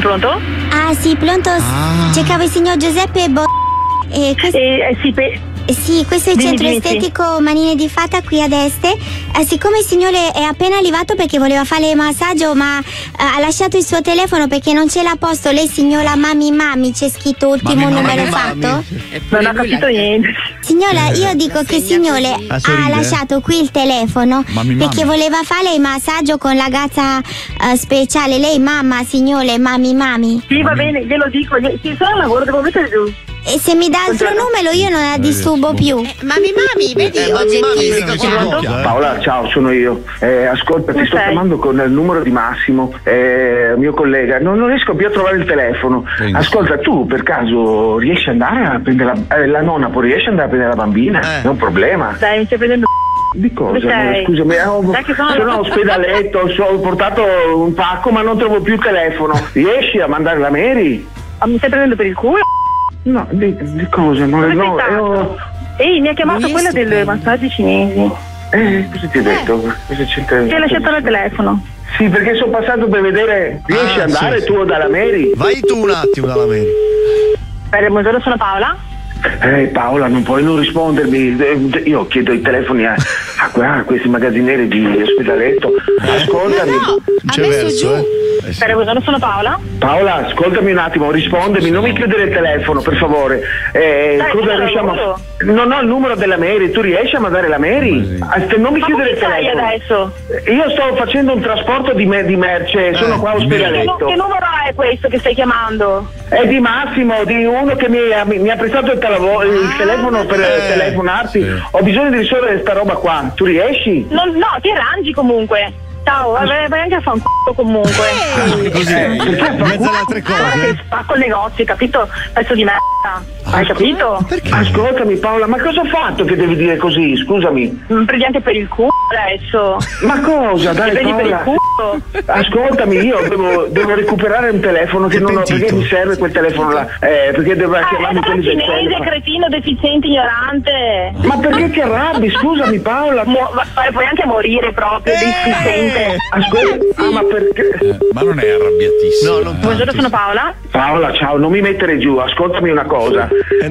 Pronto? Ah sì, pronto? Cercavo il signor Giuseppe sì, questo è il centro estetico Manine di Fata qui ad Este. Siccome il signore è appena arrivato perché voleva fare il massaggio, ma ha lasciato il suo telefono perché non ce l'ha posto. Lei signora Mami, c'è scritto ultimo numero fatto? Non ho capito niente. Signora, io dico che il signore ha lasciato qui il telefono perché voleva fare il massaggio con la ragazza speciale. Lei mamma, signore, Mami. Sì, va bene, glielo dico. Sì, sono al lavoro, devo mettere giù. E se mi dà il suo numero io non la disturbo più. Mami, vedi, oggettivo. Paola, ciao, sono io. Ascolta, ti sto chiamando con il numero di Massimo, mio collega. Non riesco più a trovare il telefono. Ascolta, tu per caso riesci ad andare a prendere la nonna, poi riesci ad andare a prendere la bambina? È un problema. Dai, mi stai prendendo. Di cosa? Scusami, sono all'ospedaletto, ho portato un pacco ma non trovo più il telefono. Riesci a mandare la Mary? Mi stai prendendo per il culo? No, di cosa? Ehi, mi ha chiamato quella dei massaggi cinesi. Cosa ti ha detto? Cosa c'entra? Ti ha lasciato il telefono. Sì, perché sono passato per vedere. Riesci ad andare tu dalla Mary? Vai tu un attimo dalla Mary. Buongiorno, sono Paola. Paola, non puoi non rispondermi. Io chiedo i telefoni a questi magazzinieri di ospedaletto. Ascoltami. Ha messo giù. Buongiorno, sono Paola. Paola, ascoltami un attimo, rispondimi, non mi chiudere il telefono, per favore. Cosa riusciamo? Non ho il numero della Mary, tu riesci a mandare la Mary? Non mi chiudere il telefono. Adesso? Io sto facendo un trasporto di merce, sono qua a ospedaletto. Che numero è questo che stai chiamando? È di Massimo, di uno che mi ha prestato il telefono per telefonarti. Ho bisogno di risolvere sta roba qua, tu riesci? No, ti arrangi comunque. Ciao, vai anche a fare un c***o comunque. Così, in mezzo alle altre cose. Spacco il negozio, capito? Pezzo di merda. Hai capito? Ascoltami Paola, ma cosa ho fatto che devi dire così? Scusami. Prendi anche per il culo adesso. Ma cosa? Dai prendi Paola. Per il culo. Ascoltami, io devo recuperare un telefono che non ho, perché mi serve quel telefono là. Perché devo chiamarmi quelli del telefono. Cretino, deficiente, ignorante. Ma perché ti arrabbi? Scusami Paola. Puoi anche morire proprio, deficiente. Ascolta, ma perché? Ma non è arrabbiatissimo. No, Buongiorno, sono Paola. Paola, ciao, non mi mettere giù, ascoltami una cosa.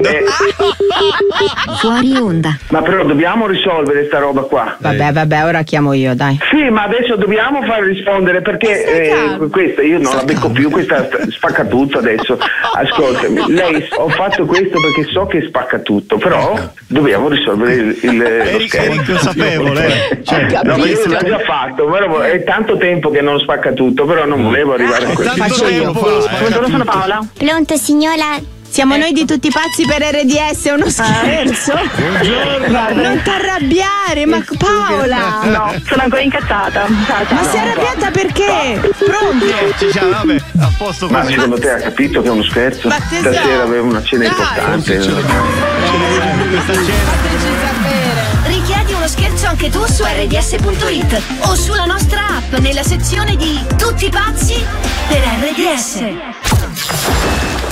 Fuori onda. Ma però dobbiamo risolvere sta roba qua. Vabbè, ora chiamo io, dai. Sì, ma adesso dobbiamo far rispondere perché questa io non la becco più, questa spacca tutto adesso. Ascoltami, lei ho fatto questo perché so che spacca tutto, però dobbiamo risolvere lo schema. Eri consapevole. No, ma io l'ho già fatto, però è tanto tempo che non spacca tutto, però non volevo arrivare a questo. Faccio io. Buongiorno, sono Paola. Pronto signora? Siamo noi di tutti pazzi per RDS, è uno scherzo. Buongiorno. Non t'arrabbiare, ma Paola. No, sono ancora incazzata. Ma sei arrabbiata perché? Pronto? Vabbè, a posto Ma così. secondo te ha capito che è uno scherzo? Ma tesoro. Stasera avevo una cena importante. Richiedi uno scherzo anche tu su rds.it o sulla nostra app nella sezione di Tutti pazzi per RDS.